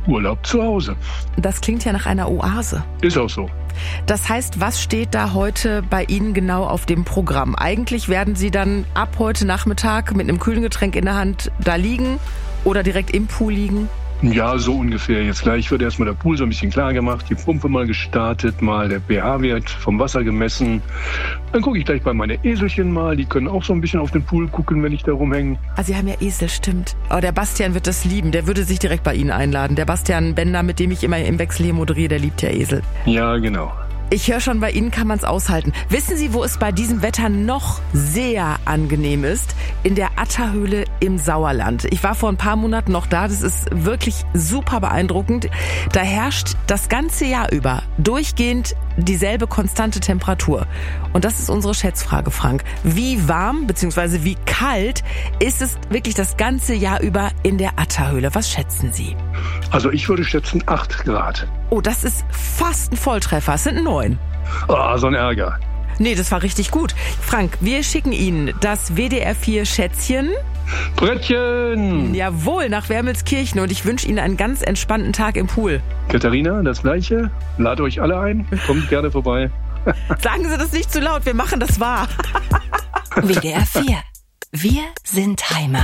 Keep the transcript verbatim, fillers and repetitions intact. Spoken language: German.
Urlaub zu Hause. Das klingt ja nach einer Oase. Ist auch so. Das heißt, was steht da heute bei Ihnen genau auf dem Programm? Eigentlich werden Sie dann ab heute Nachmittag mit einem kühlen Getränk in der Hand da liegen oder direkt im Pool liegen? Ja, so ungefähr. Jetzt gleich wird erstmal der Pool so ein bisschen klar gemacht, die Pumpe mal gestartet, mal der pH-Wert vom Wasser gemessen. Dann gucke ich gleich bei meinen Eselchen mal, die können auch so ein bisschen auf den Pool gucken, wenn ich da rumhänge. Ah, Sie haben ja Esel, stimmt. Aber der Bastian wird das lieben, der würde sich direkt bei Ihnen einladen. Der Bastian Bender, mit dem ich immer im Wechsel hier moderiere, der liebt ja Esel. Ja, genau. Ich höre schon, bei Ihnen kann man es aushalten. Wissen Sie, wo es bei diesem Wetter noch sehr angenehm ist? In der Atta-Höhle im Sauerland. Ich war vor ein paar Monaten noch da. Das ist wirklich super beeindruckend. Da herrscht das ganze Jahr über durchgehend dieselbe konstante Temperatur. Und das ist unsere Schätzfrage, Frank. Wie warm bzw. wie kalt ist es wirklich das ganze Jahr über in der Atta-Höhle? Was schätzen Sie? Also ich würde schätzen acht Grad. Oh, das ist fast ein Volltreffer. Es sind neun. Ah, so ein Ärger. Nee, das war richtig gut. Frank, wir schicken Ihnen das W D R vier Schätzchen. Brettchen! Jawohl, nach Wermelskirchen, und ich wünsche Ihnen einen ganz entspannten Tag im Pool. Katharina, das Gleiche. Lade euch alle ein. Kommt gerne vorbei. Sagen Sie das nicht zu laut, wir machen das wahr. W D R vier. Wir sind Heimat.